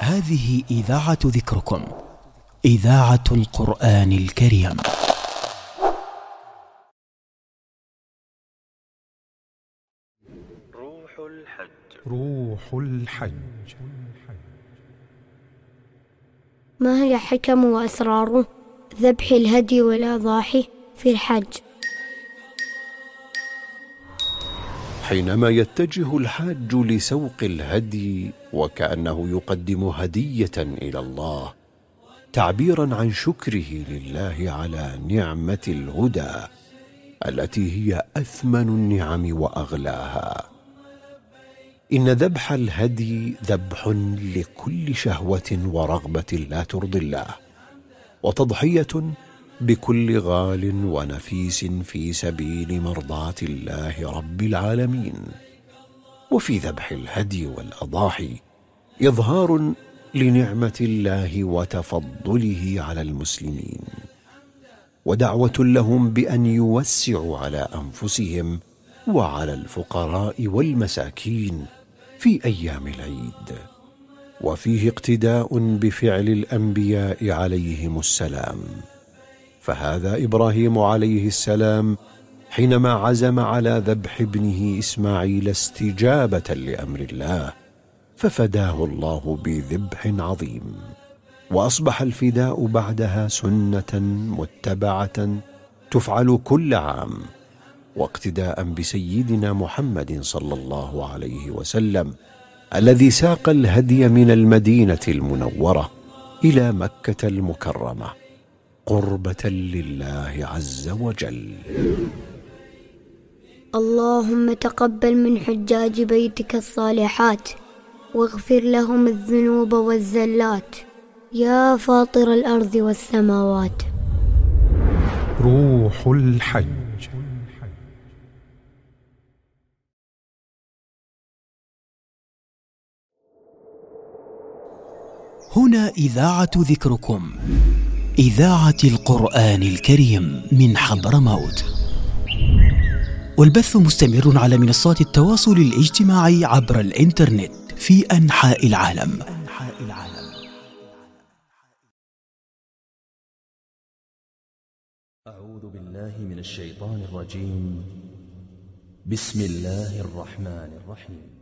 هذه إذاعة ذكركم، إذاعة القرآن الكريم. روح الحج. ما هي حكم وأسرار ذبح الهدي والأضاحي في الحج؟ حينما يتجه الحاج لسوق الهدي وكأنه يقدم هدية إلى الله تعبيرا عن شكره لله على نعمة الهدى التي هي أثمن النعم وأغلاها. إن ذبح الهدي ذبح لكل شهوة ورغبة لا ترضي الله، وتضحية بكل غال ونفيس في سبيل مرضاة الله رب العالمين. وفي ذبح الهدي والأضاحي إظهار لنعمة الله وتفضله على المسلمين، ودعوة لهم بأن يوسعوا على أنفسهم وعلى الفقراء والمساكين في أيام العيد. وفيه اقتداء بفعل الأنبياء عليهم السلام، فهذا إبراهيم عليه السلام حينما عزم على ذبح ابنه إسماعيل استجابة لأمر الله ففداه الله بذبح عظيم، وأصبح الفداء بعدها سنة متبعة تفعل كل عام، واقتداء بسيدنا محمد صلى الله عليه وسلم الذي ساق الهدي من المدينة المنورة إلى مكة المكرمة قربة لله عز وجل. اللهم تقبل من حجاج بيتك الصالحات، واغفر لهم الذنوب والزلات، يا فاطر الأرض والسماوات. روح الحج. هنا إذاعة ذكركم، إذاعة القرآن الكريم من حضرموت، والبث مستمر على منصات التواصل الاجتماعي عبر الإنترنت في أنحاء العالم. أعوذ بالله من الشيطان الرجيم. بسم الله الرحمن الرحيم.